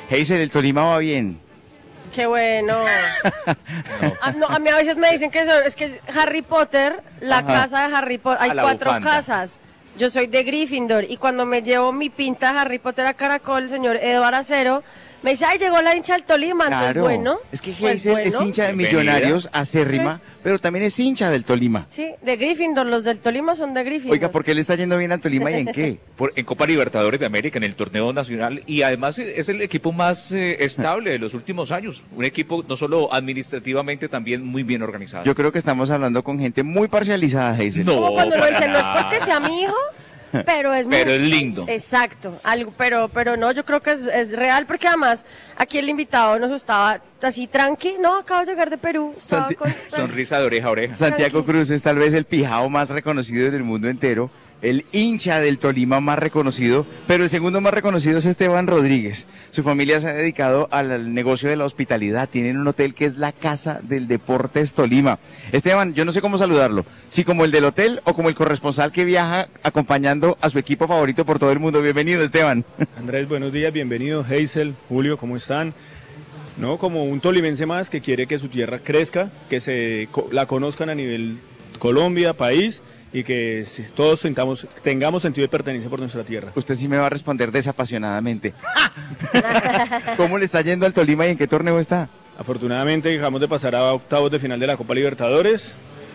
Hazel, el Tolima va bien. Qué bueno. No, a mí a veces me dicen que es que Harry Potter, la casa de Harry Potter, hay la 4 bufanda. casas. Yo soy de Gryffindor y cuando me llevo mi pinta de Harry Potter a Caracol, el señor Eduardo Acero me dice, ay, llegó la hincha del Tolima, entonces Claro, bueno. es que pues Hazel es bueno. hincha de Bienvenida. Millonarios, acérrima, pero también es hincha del Tolima. Sí, de Gryffindor, los del Tolima son de Gryffindor. Oiga, ¿por qué le está yendo bien al Tolima y en qué? En Copa Libertadores de América, en el torneo nacional, y además es el equipo más estable de los últimos años. Un equipo no solo administrativamente, también muy bien organizado. Yo creo que estamos hablando con gente muy parcializada, Hazel. No, Como cuando lo para dicen, no es nada. porque sea mi hijo, pero es Pero muy- es lindo. Exacto, algo, pero no, yo creo que es real, porque además aquí el invitado nos estaba así tranqui, no, acabo de llegar de Perú, estaba Santi- con... Sonrisa de oreja a oreja. Santiago Cruz es tal vez el pijao más reconocido en el mundo entero, el hincha del Tolima más reconocido, pero el segundo más reconocido es Esteban Rodríguez. Su familia se ha dedicado al negocio de la hospitalidad, tienen un hotel que es la Casa del Deportes Tolima. Esteban, yo no sé cómo saludarlo, si como el del hotel o como el corresponsal que viaja acompañando a su equipo favorito por todo el mundo. Bienvenido, Esteban. Andrés, buenos días, bienvenido. Hazel, Julio, ¿cómo están? No, como un tolimense más que quiere que su tierra crezca, que la conozcan a nivel Colombia, país, y que todos tengamos sentido de pertenencia por nuestra tierra. Usted sí me va a responder desapasionadamente. ¿Cómo le está yendo al Tolima y en qué torneo está? Afortunadamente dejamos de pasar a octavos de final de la Copa Libertadores.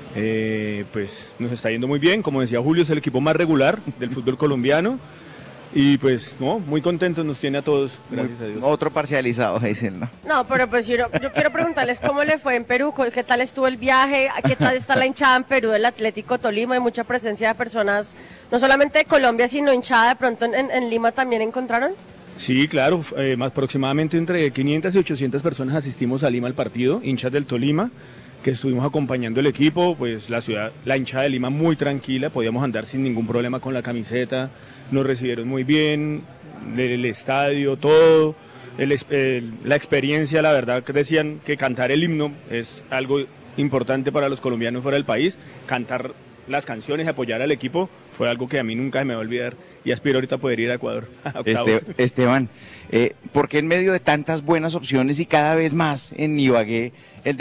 Pues nos está yendo muy bien, como decía Julio, es el equipo más regular del fútbol colombiano. Y pues, no, muy contentos nos tiene a todos, gracias a Dios. Otro parcializado, Hazel, ¿no? No, pero pues yo quiero preguntarles cómo le fue en Perú, qué tal estuvo el viaje, qué tal está la hinchada en Perú del Atlético Tolima, hay mucha presencia de personas, no solamente de Colombia, sino hinchada de pronto en Lima también encontraron. Sí, claro, más aproximadamente entre 500 y 800 personas asistimos a Lima al partido, hinchas del Tolima, que estuvimos acompañando el equipo, pues la hinchada de Lima muy tranquila, podíamos andar sin ningún problema con la camiseta, nos recibieron muy bien, el estadio, todo, la experiencia, la verdad, que decían que cantar el himno es algo importante para los colombianos fuera del país, cantar las canciones, apoyar al equipo, fue algo que a mí nunca se me va a olvidar y aspiro ahorita a poder ir a Ecuador. A octavos. Esteban, ¿por qué en medio de tantas buenas opciones y cada vez más en Ibagué, el